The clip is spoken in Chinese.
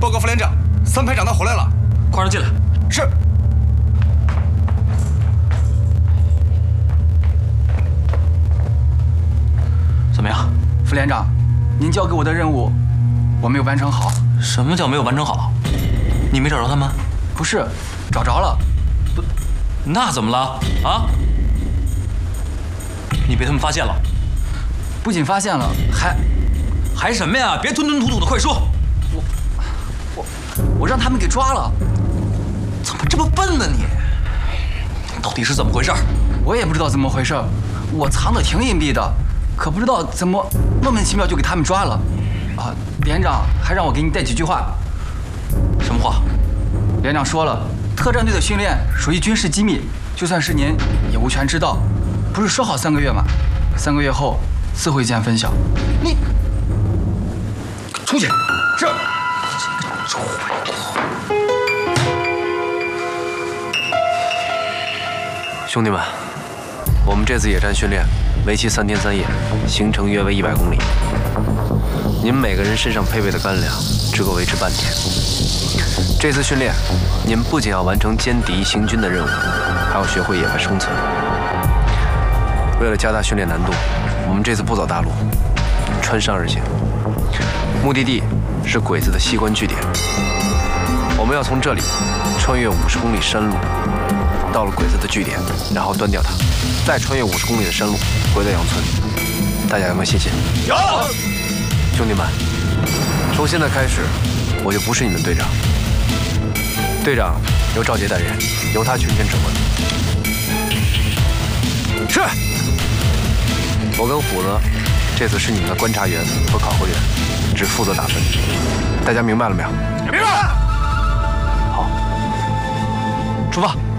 报告副连长，3排长他回来了， 快让他进来。 是。 怎么样， 副连长，您交给我的任务，我没有完成好。 什么叫没有完成好？你没找着他们？ 不是，找着了。 不，那怎么了？啊？你被他们发现了？ 不仅发现了， 还什么呀？别吞吞吐吐的，快说！ 我让他们给抓了。 怎么这么笨呢你？到底是怎么回事？ 我也不知道怎么回事，我藏得挺隐蔽的，可不知道怎么莫名其妙就给他们抓了。啊，连长还让我给你带几句话。 什么话？ 连长说了，特战队的训练属于军事机密，就算是您也无权知道。不是说好3个月吗？3个月后自会见分晓。 你出去。是。 兄弟们，我们这次野战训练为期3天3夜，行程约为100公里。您每个人身上配备的干粮只够维持半天。这次训练，您不仅要完成歼敌行军的任务，还要学会野外生存。为了加大训练难度，我们这次不走大路，穿山而行。目的地是鬼子的西关据点。我们要从这里穿越50公里山路，到了鬼子的据点，然后端掉它，再穿越50公里的山路回到杨村。大家有没有信心？ 有。 兄弟们，从现在开始，我就不是你们队长。队长由赵杰担任，由他全权指挥。是。我跟虎子这次是你们的观察员和考核员，只负责打分。大家明白了没有？ 明白。 好，出发。